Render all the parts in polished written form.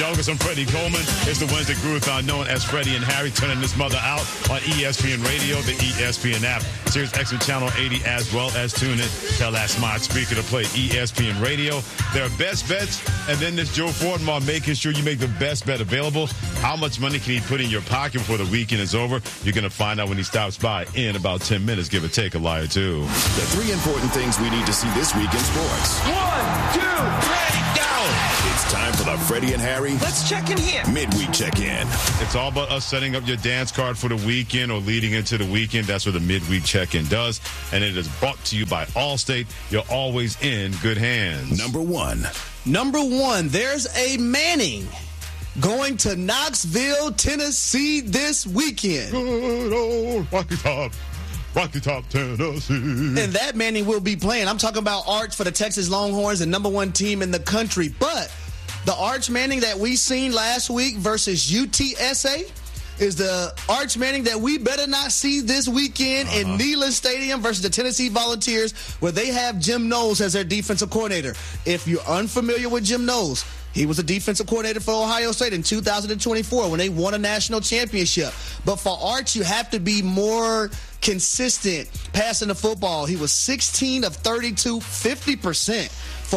Douglas. I'm Freddie Coleman. It's the Wednesday Groove-thon known as Freddie and Harry turning this mother out on ESPN Radio, the ESPN app, Sirius XM Channel 80, as well as TuneIn. Tell that smart speaker to play ESPN Radio. There are best bets, and then there's Joe Fortenbaugh making sure you make the best bet available. How much money can he put in your pocket before the weekend is over? You're going to find out when he stops by in about 10 minutes, give or take a lie or two. The three important things we need to see this week in sports. 1, 2, 3, go! It's time for the Freddie and Harry. Let's check in here. Midweek check-in. It's all about us setting up your dance card for the weekend or leading into the weekend. That's what the midweek check-in does. And it is brought to you by Allstate. You're always in good hands. Number one, there's a Manning going to Knoxville, Tennessee this weekend. Good old Rocky Top, Tennessee. And that Manning will be playing. I'm talking about Arch for the Texas Longhorns, the number one team in the country. But the Arch Manning that we seen last week versus UTSA is the Arch Manning that we better not see this weekend in Neyland Stadium versus the Tennessee Volunteers, where they have Jim Knowles as their defensive coordinator. If you're unfamiliar with Jim Knowles, he was a defensive coordinator for Ohio State in 2024 when they won a national championship. But for Arch, you have to be more consistent passing the football. He was 16 of 32, 50% for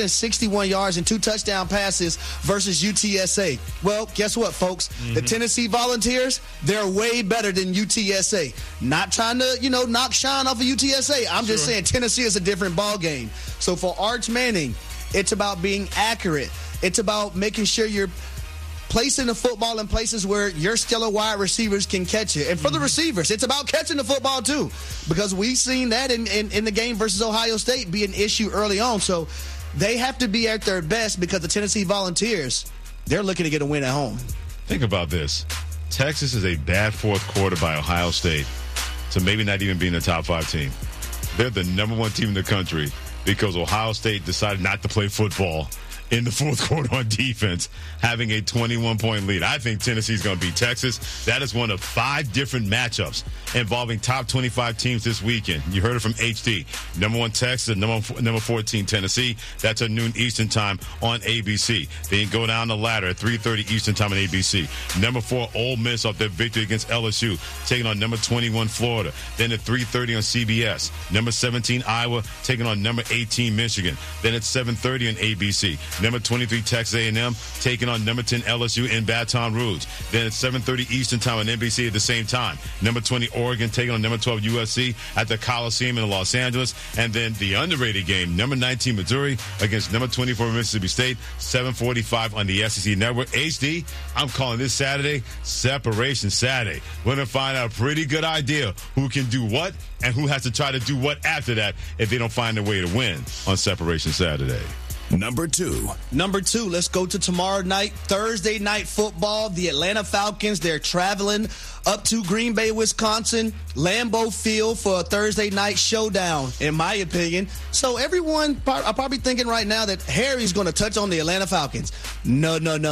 161 yards and 2 touchdown passes versus UTSA. Well, guess what, folks? The Tennessee Volunteers, they're way better than UTSA. Not trying to, knock shine off of UTSA. I'm just saying Tennessee is a different ball game. So for Arch Manning, it's about being accurate. It's about making sure you're placing the football in places where your stellar wide receivers can catch it. And for the receivers, it's about catching the football too, because we've seen that in the game versus Ohio State be an issue early on. So they have to be at their best because the Tennessee Volunteers, they're looking to get a win at home. Think about this. Texas is a bad fourth quarter by Ohio State, so maybe not even being the top 5 team. They're the number one team in the country because Ohio State decided not to play football in the fourth quarter on defense, having a 21-point lead. I think Tennessee's going to beat Texas. That is one of 5 different matchups involving top 25 teams this weekend. You heard it from HD. Number 1 Texas, number 14 Tennessee. That's at noon Eastern time on ABC. Then go down the ladder at 3:30 Eastern time on ABC. Number 4 Ole Miss off their victory against LSU, taking on number 21 Florida. Then at 3:30 on CBS. Number 17 Iowa taking on number 18 Michigan. Then at 7:30 on ABC. Number 23 Texas A&M taking on number 10 LSU in Baton Rouge. Then at 7:30 Eastern time on NBC at the same time. Number 20 Oregon taking on number 12 USC at the Coliseum in Los Angeles. And then the underrated game, number 19 Missouri against number 24 Mississippi State, 7:45 on the SEC Network. HD, I'm calling this Saturday Separation Saturday. We're going to find out a pretty good idea who can do what and who has to try to do what after that if they don't find a way to win on Separation Saturday. Number two, let's go to tomorrow night, Thursday night football. The Atlanta Falcons, they're traveling up to Green Bay, Wisconsin, Lambeau Field for a Thursday night showdown, in my opinion. So everyone are probably thinking right now that Harry's going to touch on the Atlanta Falcons. No.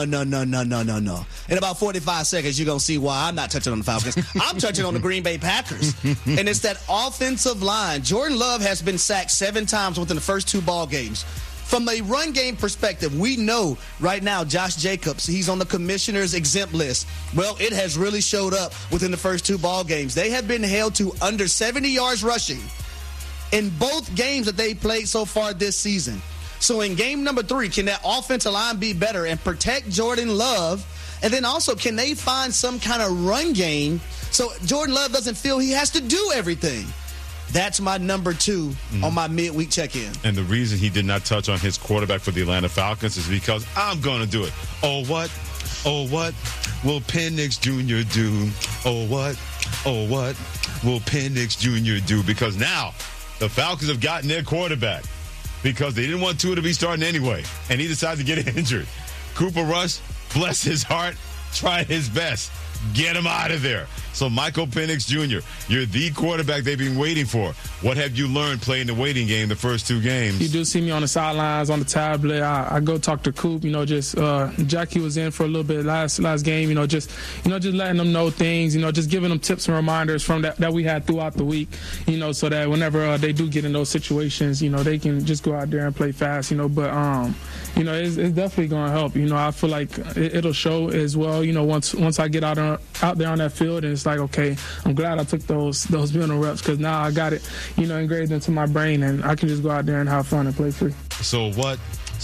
In about 45 seconds, you're going to see why I'm not touching on the Falcons. I'm touching on the Green Bay Packers. And it's that offensive line. Jordan Love has been sacked 7 times within the first 2 ball games. From a run game perspective, we know right now Josh Jacobs, he's on the commissioner's exempt list. Well, it has really showed up within the first 2 ball games. They have been held to under 70 yards rushing in both games that they played so far this season. So in game number 3, can that offensive line be better and protect Jordan Love? And then also, can they find some kind of run game so Jordan Love doesn't feel he has to do everything? That's my number 2 on my midweek check-in. And the reason he did not touch on his quarterback for the Atlanta Falcons is because I'm going to do it. Oh, what will Penix Jr. do? Oh, what will Penix Jr. do? Because now the Falcons have gotten their quarterback because they didn't want Tua to be starting anyway, and he decided to get injured. Cooper Rush, bless his heart, tried his best Get him out of there. So Michael Penix Jr., you're the quarterback they've been waiting for. What have you learned playing the waiting game the first 2 games? You do see me on the sidelines, on the tablet. I go talk to Coop, Jackie was in for a little bit last game, just letting them know things, just giving them tips and reminders from that we had throughout the week, so that whenever they do get in those situations, they can just go out there and play fast, but it's definitely going to help. I feel like it'll show as well, once I get out there on that field, and it's like, okay, I'm glad I took those mental reps, because now I got it, engraved into my brain, and I can just go out there and have fun and play free. So what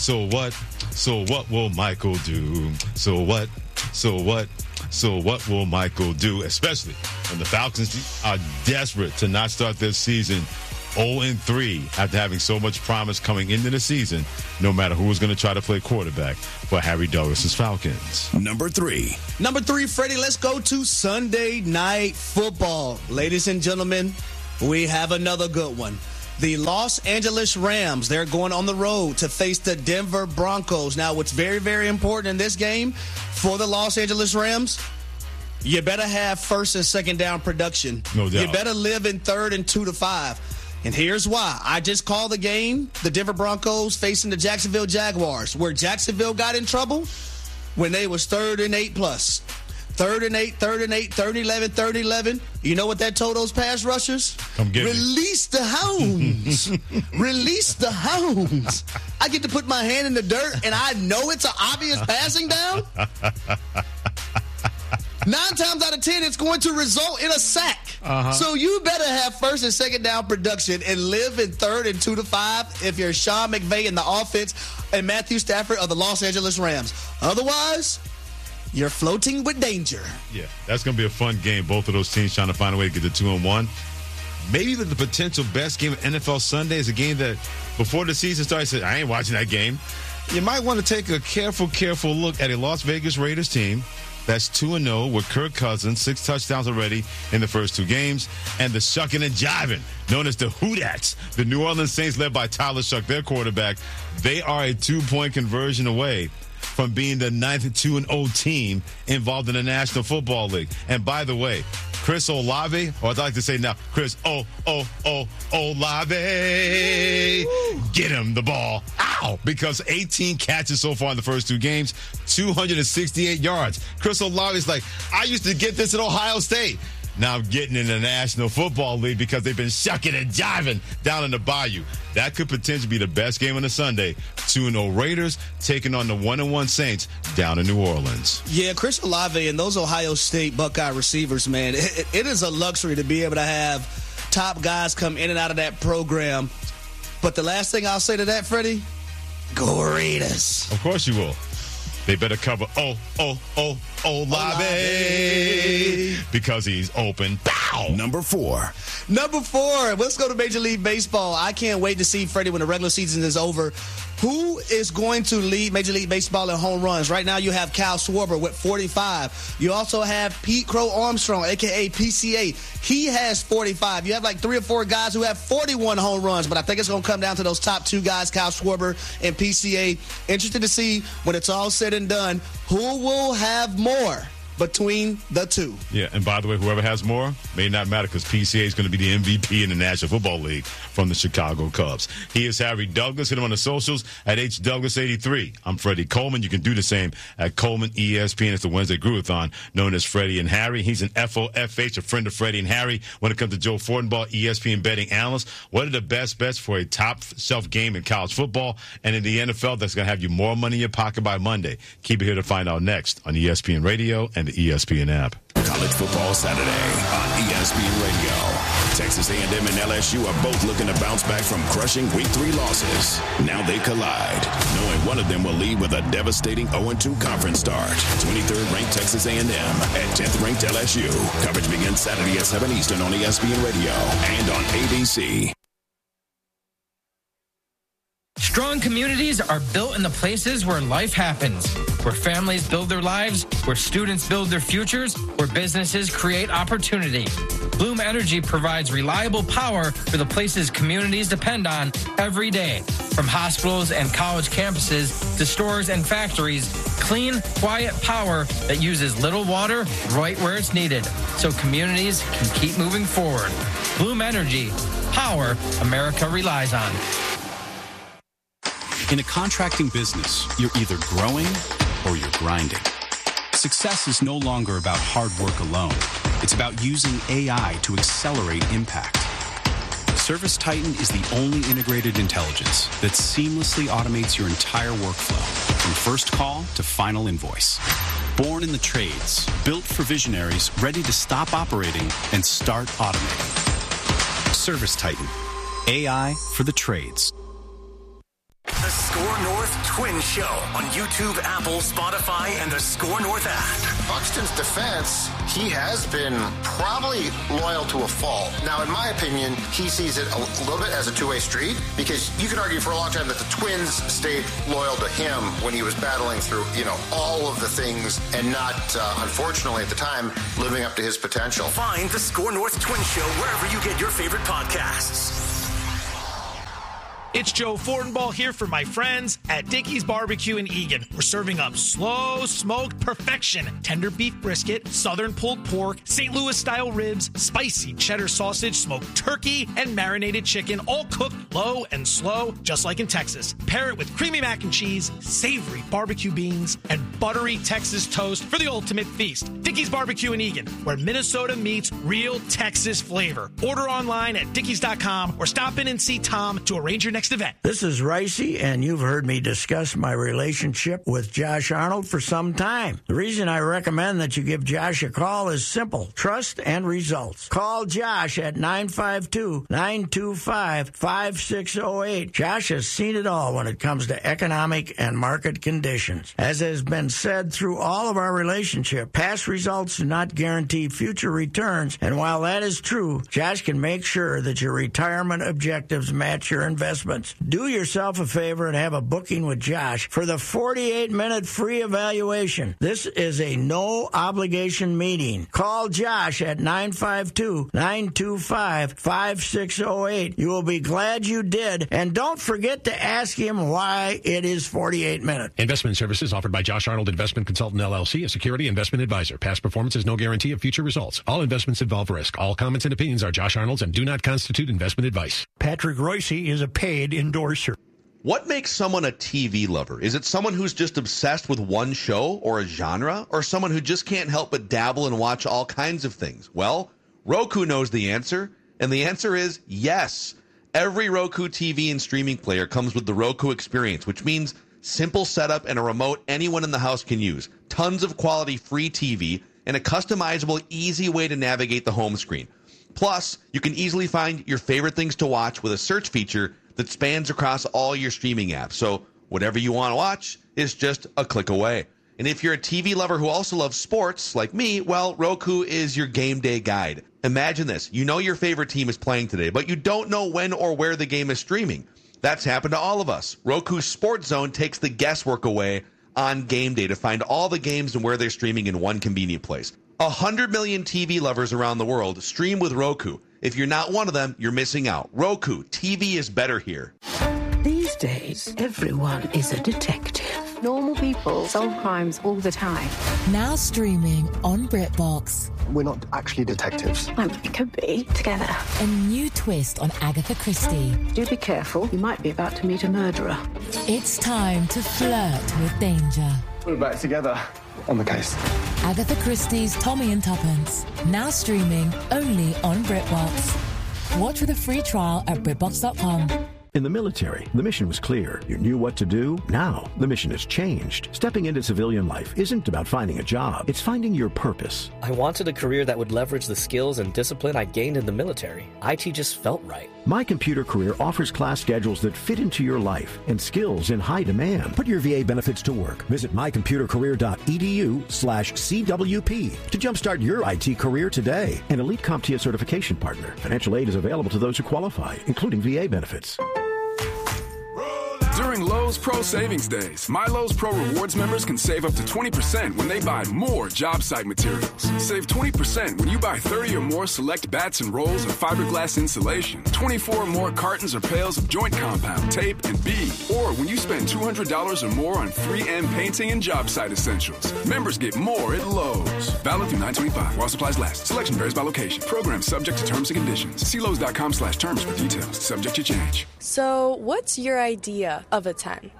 will Michael do? So what will Michael do, especially when the Falcons are desperate to not start this season 0-3 after having so much promise coming into the season, no matter who is going to try to play quarterback for Harry Douglas' Falcons. Number 3, Freddie, let's go to Sunday Night Football. Ladies and gentlemen, we have another good one. The Los Angeles Rams, they're going on the road to face the Denver Broncos. Now, what's very, very important in this game for the Los Angeles Rams, you better have first and second down production. No doubt. You better live in 3rd and 2 to 5. And here's why. I just called the game, the Denver Broncos facing the Jacksonville Jaguars, where Jacksonville got in trouble when they was 3rd and 8 plus. 3rd and 8, 3rd and 8, 3rd and 11, 3rd and 11. You know what that told those pass rushers? Come get Release the hounds. Release the hounds. I get to put my hand in the dirt, and I know it's an obvious passing down. 9 times out of 10, it's going to result in a sack. So you better have first and second down production and live in 3rd and 2 to 5 if you're Sean McVay in the offense and Matthew Stafford of the Los Angeles Rams. Otherwise, you're floating with danger. Yeah, that's going to be a fun game. Both of those teams trying to find a way to get to 2-1. Maybe the potential best game of NFL Sunday is a game that before the season started, said, I ain't watching that game. You might want to take a careful look at a Las Vegas Raiders team that's 2-0 with Kirk Cousins, 6 touchdowns already in the first 2 games, and the shucking and jiving, known as the Hootats. The New Orleans Saints, led by Tyler Shuck, their quarterback, they are a 2-point conversion away from being the 9th 2-0 team involved in the National Football League. And by the way, Chris Olave, or I'd like to say now, Chris Olave, get him the ball. Ow! Because 18 catches so far in the first 2 games, 268 yards. Chris Olave's like, I used to get this at Ohio State. Now I'm getting in the National Football League because they've been shucking and jiving down in the Bayou. That could potentially be the best game on a Sunday. 2-0 Raiders taking on the 1-1 Saints down in New Orleans. Yeah, Chris Olave and those Ohio State Buckeye receivers, man, it is a luxury to be able to have top guys come in and out of that program. But the last thing I'll say to that, Freddie, go Raiders. Of course you will. They better cover Olave because he's open. Pow! Number 4. Let's go to Major League Baseball. I can't wait to see, Freddie, when the regular season is over, who is going to lead Major League Baseball in home runs. Right now you have Kyle Schwarber with 45. You also have Pete Crow Armstrong, a.k.a. PCA. He has 45. You have like 3 or 4 guys who have 41 home runs, but I think it's going to come down to those top 2 guys, Kyle Schwarber and PCA. Interested to see, when it's all said and done, who will have more between the 2. Yeah, and by the way, whoever has more may not matter because PCA is going to be the MVP in the National Football League from the Chicago Cubs. He is Harry Douglas. Hit him on the socials at HDouglas83. I'm Freddie Coleman. You can do the same at Coleman ESPN. It's the Wednesday Groovathon known as Freddie and Harry. He's an FOFH, a friend of Freddie and Harry. When it comes to Joe Fortenbaugh, ESPN betting analyst, what are the best bets for a top-shelf game in college football and in the NFL that's going to have you more money in your pocket by Monday? Keep it here to find out next on ESPN Radio and the ESPN app. College Football Saturday on ESPN Radio. Texas A&M and LSU are both looking to bounce back from crushing Week 3 losses. Now they collide, knowing one of them will lead with a devastating 0-2 conference start. 23rd ranked Texas A&M at 10th ranked LSU. Coverage begins Saturday at 7 Eastern on ESPN Radio and on ABC. Strong communities are built in the places where life happens, where families build their lives, where students build their futures, where businesses create opportunity. Bloom Energy provides reliable power for the places communities depend on every day. From hospitals and college campuses to stores and factories, clean, quiet power that uses little water right where it's needed, so communities can keep moving forward. Bloom Energy, power America relies on. In a contracting business, you're either growing or you're grinding. Success is no longer about hard work alone. It's about using AI to accelerate impact. ServiceTitan is the only integrated intelligence that seamlessly automates your entire workflow, from first call to final invoice. Born in the trades, built for visionaries ready to stop operating and start automating. ServiceTitan, AI for the trades. The Score North Twin Show on YouTube, Apple, Spotify, and the Score North app. Buxton's defense, he has been probably loyal to a fault. Now, in my opinion, he sees it a little bit as a two-way street, because you could argue for a long time that the Twins stayed loyal to him when he was battling through, all of the things and not, unfortunately at the time, living up to his potential. Find the Score North Twin Show wherever you get your favorite podcasts. It's Joe Fortenbaugh here for my friends at Dickey's Barbecue in Eagan. We're serving up slow smoked perfection, tender beef brisket, southern pulled pork, St. Louis style ribs, spicy cheddar sausage, smoked turkey, and marinated chicken, all cooked low and slow, just like in Texas. Pair it with creamy mac and cheese, savory barbecue beans, and buttery Texas toast for the ultimate feast. Dickey's Barbecue in Eagan, where Minnesota meets real Texas flavor. Order online at dickeys.com or stop in and see Tom to arrange your next event. This is Ricey, and you've heard me discuss my relationship with Josh Arnold for some time. The reason I recommend that you give Josh a call is simple: trust and results. Call Josh at 952-925-5608. Josh has seen it all when it comes to economic and market conditions. As has been said through all of our relationship, past results do not guarantee future returns, and while that is true, Josh can make sure that your retirement objectives match your investments. Do yourself a favor and have a booking with Josh for the 48-minute free evaluation. This is a no-obligation meeting. Call Josh at 952-925-5608. You will be glad you did, and don't forget to ask him why it is 48 minutes. Investment services offered by Josh Arnold Investment Consultant, LLC, a security investment advisor. Past performance is no guarantee of future results. All investments involve risk. All comments and opinions are Josh Arnold's and do not constitute investment advice. Patrick Royce is a paid endorser. What makes someone a TV lover? Is it someone who's just obsessed with one show or a genre, or someone who just can't help but dabble and watch all kinds of things? Well, Roku knows the answer, and the answer is yes. Every Roku TV and streaming player comes with the Roku experience, which means simple setup and a remote anyone in the house can use, tons of quality free TV, and a customizable, easy way to navigate the home screen. Plus, you can easily find your favorite things to watch with a search feature that spans across all your streaming apps. So whatever you want to watch is just a click away. And if you're a TV lover who also loves sports like me, well, Roku is your game day guide. Imagine this. You know your favorite team is playing today, but you don't know when or where the game is streaming. That's happened to all of us. Roku's Sports Zone takes the guesswork away on game day to find all the games and where they're streaming in one convenient place. 100 million TV lovers around the world stream with Roku. If you're not one of them, you're missing out. Roku, TV is better here. These days, everyone is a detective. Normal people solve crimes all the time. Now streaming on BritBox. We're not actually detectives. We could be together. A new twist on Agatha Christie. Do be careful. You might be about to meet a murderer. It's time to flirt with danger. We're back together on the case. Agatha Christie's Tommy and Tuppence. Now streaming only on BritBox. Watch with a free trial at BritBox.com. In the military, the mission was clear. You knew what to do. Now, the mission has changed. Stepping into civilian life isn't about finding a job. It's finding your purpose. I wanted a career that would leverage the skills and discipline I gained in the military. IT just felt right. My Computer Career offers class schedules that fit into your life and skills in high demand. Put your VA benefits to work. Visit mycomputercareer.edu/CWP to jumpstart your IT career today. An elite CompTIA certification partner. Financial aid is available to those who qualify, including VA benefits. During Lowe's Pro Savings Days, My Lowe's Pro Rewards members can save up to 20% when they buy more job site materials. Save 20% when you buy 30 or more select bats and rolls of fiberglass insulation, 24 or more cartons or pails of joint compound, tape, and bead. Or when you spend $200 or more on 3M painting and job site essentials. Members get more at Lowe's. Valid through 9/25 while supplies last. Selection varies by location. Program subject to terms and conditions. See Lowe's.com/terms for details. Subject to change. So, what's your idea of a 10?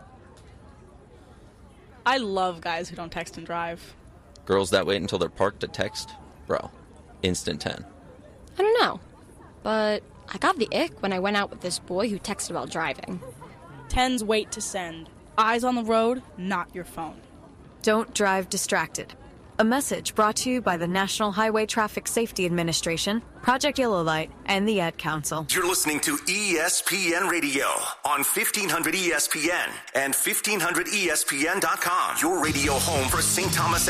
I love guys who don't text and drive. Girls that wait until they're parked to text? Bro, instant 10. I don't know, but I got the ick when I went out with this boy who texted while driving. 10s wait to send. Eyes on the road, not your phone. Don't drive distracted. A message brought to you by the National Highway Traffic Safety Administration, Project Yellow Light, and the Ad Council. You're listening to ESPN Radio on 1500 ESPN and 1500ESPN.com. Your radio home for St. Thomas